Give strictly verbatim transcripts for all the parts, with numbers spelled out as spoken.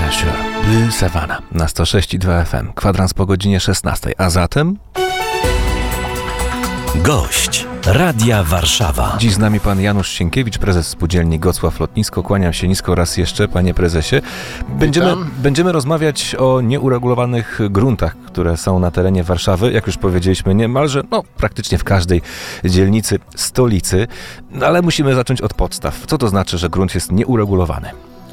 Erasure, Blue Savannah na sto sześć i dwa F M. Kwadrans po godzinie szesnastej. A zatem... Gość Radia Warszawa. Dziś z nami pan Janusz Sienkiewicz, prezes Spółdzielni Gocław Lotnisko. Kłaniam się nisko raz jeszcze, panie prezesie. Będziemy, będziemy rozmawiać o nieuregulowanych gruntach, które są na terenie Warszawy, jak już powiedzieliśmy, niemalże, no praktycznie w każdej dzielnicy stolicy, ale musimy zacząć od podstaw. Co to znaczy, że grunt jest nieuregulowany?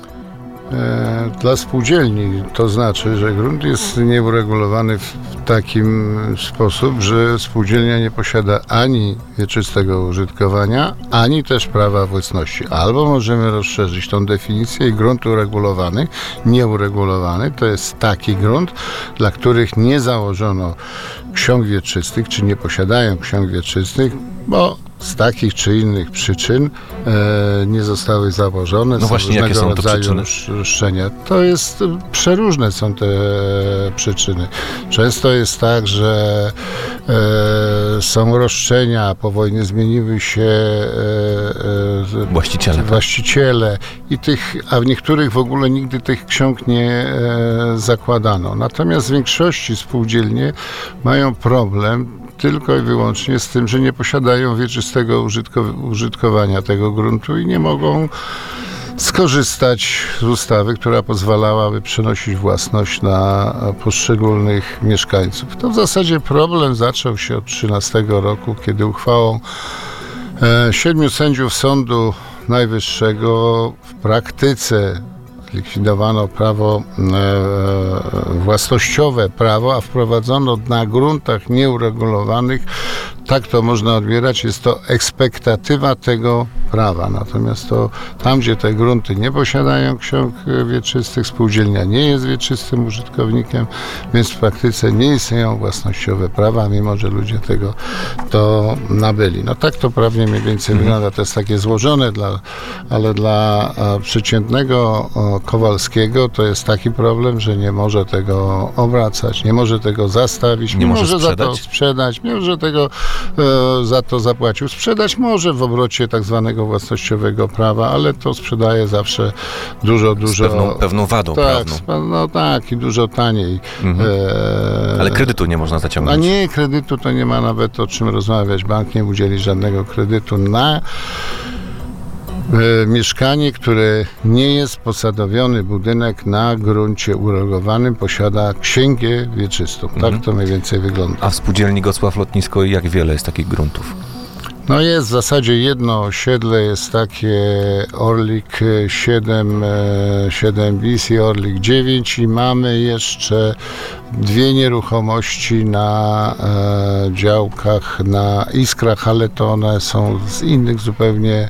Dla spółdzielni to znaczy, że grunt jest nieuregulowany w takim sposób, że spółdzielnia nie posiada ani wieczystego użytkowania, ani też prawa własności. Albo możemy rozszerzyć tą definicję i grunt uregulowany, nieuregulowany to jest taki grunt, dla których nie założono ksiąg wieczystych, czy nie posiadają ksiąg wieczystych, bo z takich czy innych przyczyn e, nie zostały założone. No właśnie, jakie są to przyczyny? Roszczenia. To jest, przeróżne są te przyczyny. Często jest tak, że e, są roszczenia, a po wojnie zmieniły się e, e, właściciele, właściciele i tych, a w niektórych w ogóle nigdy tych ksiąg nie e, zakładano. Natomiast w większości spółdzielnie mają problem tylko i wyłącznie z tym, że nie posiadają wieczystego użytko- użytkowania tego gruntu i nie mogą skorzystać z ustawy, która pozwalałaby przenosić własność na poszczególnych mieszkańców. To w zasadzie problem zaczął się od trzynastego roku, kiedy uchwałą e, siedmiu sędziów Sądu Najwyższego w praktyce zlikwidowano prawo e, własnościowe prawo, a wprowadzono na gruntach nieuregulowanych, tak to można odbierać, jest to ekspektatywa tego prawa. Natomiast to tam, gdzie te grunty nie posiadają ksiąg wieczystych, spółdzielnia nie jest wieczystym użytkownikiem, więc w praktyce nie istnieją własnościowe prawa, mimo że ludzie tego to nabyli. No tak to prawnie mniej więcej mhm. wygląda. To jest takie złożone, dla, ale dla przeciętnego Kowalskiego to jest taki problem, że nie może tego obracać, nie może tego zastawić, nie, nie może za to sprzedać, nie może tego e, za to zapłacił. Sprzedać może w obrocie tak zwanego własnościowego prawa, ale to sprzedaje zawsze dużo, dużo... Z pewną, pewną wadą tak, prawną. No tak, i dużo taniej. Mhm. E, ale kredytu nie można zaciągnąć. A nie, kredytu to nie ma nawet o czym rozmawiać. Bank nie udzieli żadnego kredytu na E, mieszkanie, które nie jest posadowiony budynek na gruncie uregulowanym, posiada księgę wieczystą. Mhm. Tak to mniej więcej wygląda. A w Spółdzielni Gocław Lotnisko jak wiele jest takich gruntów? No jest w zasadzie jedno osiedle, jest takie Orlik siedem, siedem bis i Orlik dziewięć i mamy jeszcze dwie nieruchomości na e, działkach, na Iskrach, ale to one są z innych zupełnie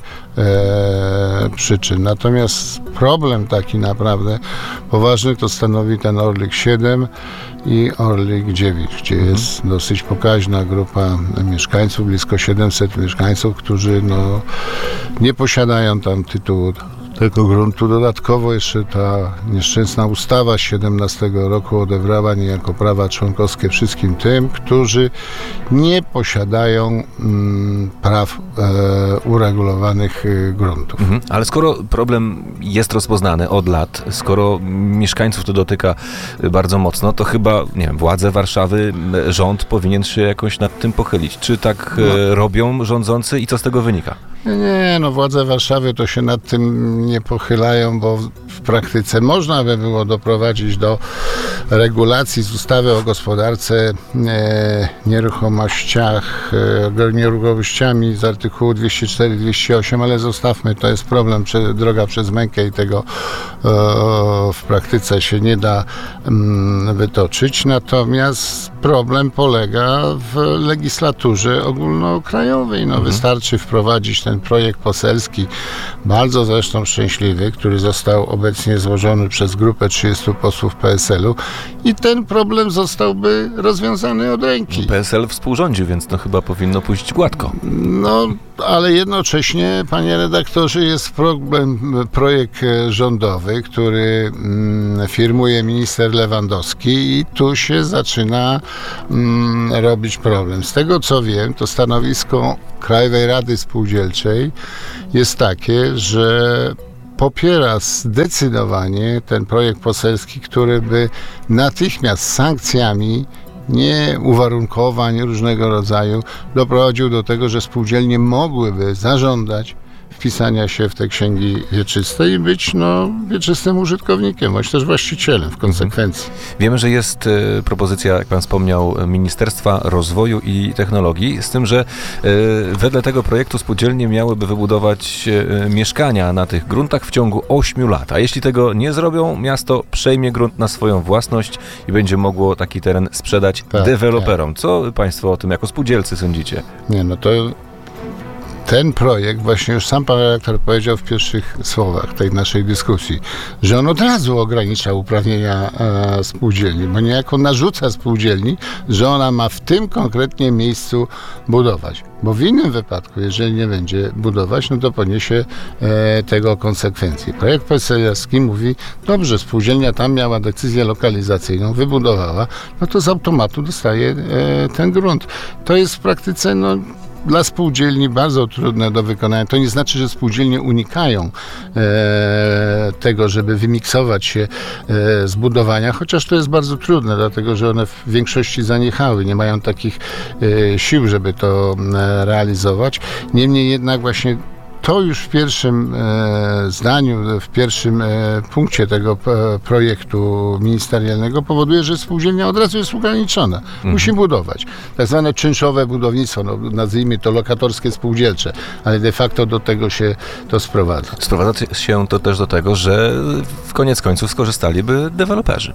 e, przyczyn. Natomiast problem taki naprawdę poważny to stanowi ten Orlik siedem i Orlik dziewięć, gdzie mhm. jest dosyć pokaźna grupa mieszkańców, blisko siedemset mieszkańców, którzy no, nie posiadają tam tytułu tego gruntu. Dodatkowo jeszcze ta nieszczęsna ustawa z siedemnastego roku odebrała niejako prawa członkowskie wszystkim tym, którzy nie posiadają mm, praw e, uregulowanych e, gruntów. Mhm. Ale skoro problem jest rozpoznany od lat, skoro mieszkańców to dotyka bardzo mocno, to chyba, nie wiem, władze Warszawy, rząd powinien się jakoś nad tym pochylić. Czy tak no. e, robią rządzący i co z tego wynika? Nie, nie, no władze Warszawy to się nad tym nie pochylają, bo w praktyce można by było doprowadzić do regulacji z ustawy o gospodarce e, nieruchomościach, e, nieruchomościami z artykułu dwieście cztery dwieście osiem, ale zostawmy, to jest problem, prze, droga przez mękę i tego e, w praktyce się nie da mm, wytoczyć. Natomiast problem polega w legislaturze ogólnokrajowej. No, mhm. Wystarczy wprowadzić ten projekt poselski, bardzo zresztą szczęśliwy, który został obecnie złożony przez grupę trzydziestu posłów P S L u i ten problem zostałby rozwiązany od ręki. P S L współrządził, więc to chyba powinno pójść gładko. No, ale jednocześnie, panie redaktorze, jest problem, projekt rządowy, który mm, firmuje minister Lewandowski i tu się zaczyna mm, robić problem. Z tego co wiem, to stanowisko Krajowej Rady Spółdzielczej jest takie, że popiera zdecydowanie ten projekt poselski, który by natychmiast sankcjami, nie uwarunkowań różnego rodzaju, doprowadził do tego, że spółdzielnie mogłyby zażądać wpisania się w te księgi wieczyste i być no, wieczystym użytkownikiem, bądź też właścicielem w konsekwencji. Wiemy, że jest y, propozycja, jak pan wspomniał, Ministerstwa Rozwoju i Technologii, z tym, że y, wedle tego projektu spółdzielnie miałyby wybudować y, mieszkania na tych gruntach w ciągu ośmiu lat. A jeśli tego nie zrobią, miasto przejmie grunt na swoją własność i będzie mogło taki teren sprzedać tak, deweloperom. Tak. Co państwo o tym jako spółdzielcy sądzicie? Nie, no to ten projekt, właśnie już sam pan redaktor powiedział w pierwszych słowach tej naszej dyskusji, że on od razu ogranicza uprawnienia e, spółdzielni, bo niejako narzuca spółdzielni, że ona ma w tym konkretnie miejscu budować. Bo w innym wypadku, jeżeli nie będzie budować, no to poniesie e, tego konsekwencje. Projekt poselski mówi, dobrze, spółdzielnia tam miała decyzję lokalizacyjną, wybudowała, no to z automatu dostaje e, ten grunt. To jest w praktyce, no, dla spółdzielni bardzo trudne do wykonania. To nie znaczy, że spółdzielnie unikają e, tego, żeby wymiksować się e, z budowania, chociaż to jest bardzo trudne, dlatego że one w większości zaniechały, nie mają takich e, sił, żeby to e, realizować. Niemniej jednak właśnie to już w pierwszym e, zdaniu, w pierwszym e, punkcie tego e, projektu ministerialnego powoduje, że spółdzielnia od razu jest ograniczona. Mhm. Musi budować. Tak zwane czynszowe budownictwo, no, nazwijmy to lokatorskie spółdzielcze, ale de facto do tego się to sprowadza. Sprowadza się to też do tego, że w koniec końców skorzystaliby deweloperzy.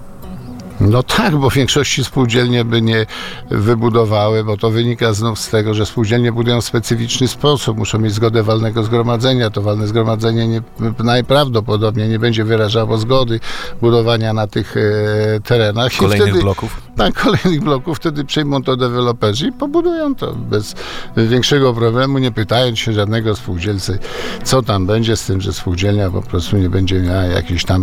No tak, bo w większości spółdzielnie by nie wybudowały, bo to wynika znów z tego, że spółdzielnie budują w specyficzny sposób, muszą mieć zgodę walnego zgromadzenia, to walne zgromadzenie nie, najprawdopodobniej nie będzie wyrażało zgody budowania na tych e, terenach. Kolejnych I wtedy, bloków? Tak, kolejnych bloków, wtedy przyjmą to deweloperzy i pobudują to bez większego problemu, nie pytając się żadnego spółdzielcy, co tam będzie, z tym, że spółdzielnia po prostu nie będzie miała jakichś tam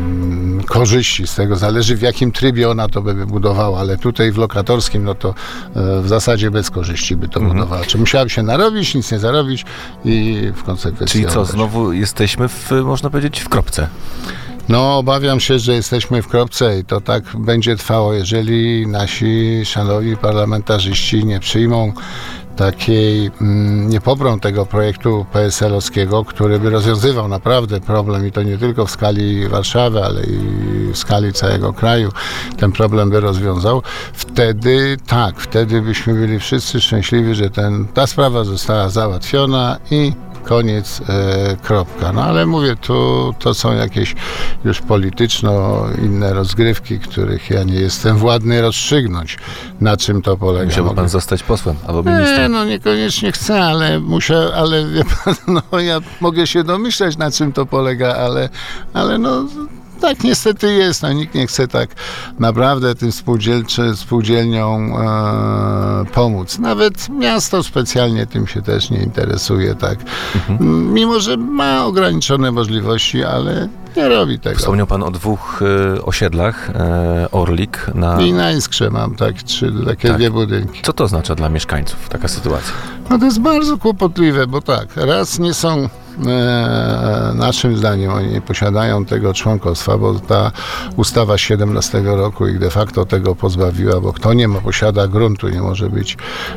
mm, korzyści z tego, zależy w jakim trybie ona to by budowała, ale tutaj w lokatorskim, no to e, w zasadzie bez korzyści by to mhm. budowała. Czy musiałaby się narobić, nic nie zarobić i w konsekwencji... Czyli co, znowu jesteśmy, w, można powiedzieć, w kropce? No, obawiam się, że jesteśmy w kropce i to tak będzie trwało, jeżeli nasi szanowni parlamentarzyści nie przyjmą takiej, nie poprą tego projektu P S L-owskiego, który by rozwiązywał naprawdę problem i to nie tylko w skali Warszawy, ale i w skali całego kraju ten problem by rozwiązał, wtedy tak, wtedy byśmy byli wszyscy szczęśliwi, że ten, ta sprawa została załatwiona i koniec, e, kropka. No ale mówię, tu to są jakieś już polityczno inne rozgrywki, których ja nie jestem władny rozstrzygnąć, na czym to polega. Musiałby Mogę... pan zostać posłem albo ministrem. Nie, no niekoniecznie chcę, ale muszę, ale wie pan, no ja mogę się domyślać, na czym to polega, ale, ale no tak niestety jest, no nikt nie chce tak naprawdę tym spółdzielczy, spółdzielniom e, pomóc. Nawet miasto specjalnie tym się też nie interesuje, tak. Mhm. Mimo, że ma ograniczone możliwości, ale nie robi tego. Wspomniał pan o dwóch e, osiedlach, e, Orlik na... I na Iskrze mam tak, trzy takie tak. dwie budynki. Co to oznacza dla mieszkańców taka sytuacja? No to jest bardzo kłopotliwe, bo tak, raz nie są E, naszym zdaniem oni nie posiadają tego członkostwa, bo ta ustawa z siedemnastego roku ich de facto tego pozbawiła, bo kto nie ma, posiada gruntu, nie może być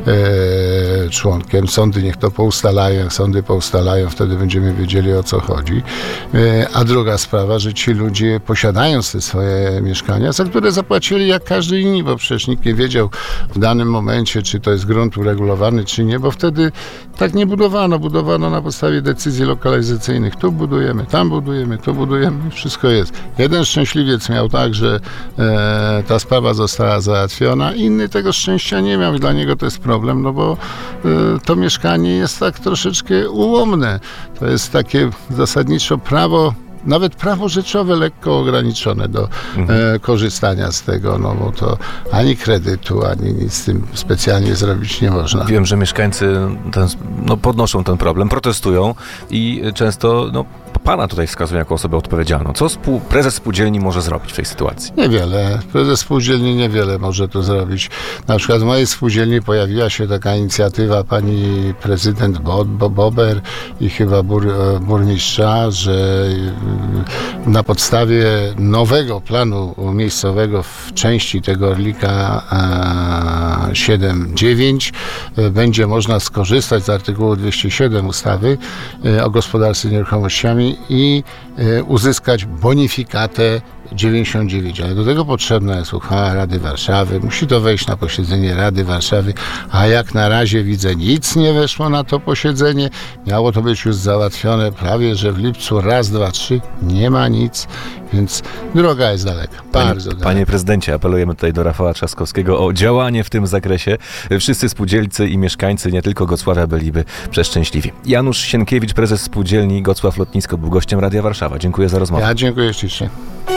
e, członkiem. Sądy niech to poustalają, jak sądy poustalają, wtedy będziemy wiedzieli, o co chodzi. E, a druga sprawa, że ci ludzie posiadając te swoje mieszkania, za które zapłacili jak każdy inni, bo przecież nikt nie wiedział w danym momencie, czy to jest grunt uregulowany, czy nie, bo wtedy tak nie budowano. Budowano na podstawie decyzji lokalizacyjnych. Tu budujemy, tam budujemy, tu budujemy, wszystko jest. Jeden szczęśliwiec miał tak, że e, ta sprawa została załatwiona, inny tego szczęścia nie miał i dla niego to jest problem, no bo e, to mieszkanie jest tak troszeczkę ułomne. To jest takie zasadniczo prawo, nawet prawo rzeczowe lekko ograniczone do mhm. e, korzystania z tego, no bo to ani kredytu, ani nic z tym specjalnie zrobić nie można. Wiem, że mieszkańcy ten, no, podnoszą ten problem, protestują i często no, pana tutaj wskazują jako osobę odpowiedzialną. Co spół, prezes spółdzielni może zrobić w tej sytuacji? Niewiele. Prezes spółdzielni niewiele może to zrobić. Na przykład w mojej spółdzielni pojawiła się taka inicjatywa pani prezydent Bo- Bo- Bober i chyba bur, burmistrza, że na podstawie nowego planu miejscowego w części tego Orlika siedem dziewięć będzie można skorzystać z artykułu dwieście siedem ustawy o gospodarce nieruchomościami i uzyskać bonifikatę dziewięćdziesiąt dziewięć, ale do tego potrzebna jest uchwała Rady Warszawy, musi to wejść na posiedzenie Rady Warszawy, a jak na razie widzę, nic nie weszło na to posiedzenie, miało to być już załatwione prawie, że w lipcu, raz, dwa, trzy, nie ma nic, więc droga jest daleka, Panie, bardzo daleka. Panie prezydencie, apelujemy tutaj do Rafała Trzaskowskiego o działanie w tym zakresie. Wszyscy spółdzielcy i mieszkańcy nie tylko Gocławia byliby przeszczęśliwi. Janusz Sienkiewicz, prezes spółdzielni Gocław Lotnisko, był gościem Radia Warszawa. Dziękuję za rozmowę. Ja dziękuję ślicznie.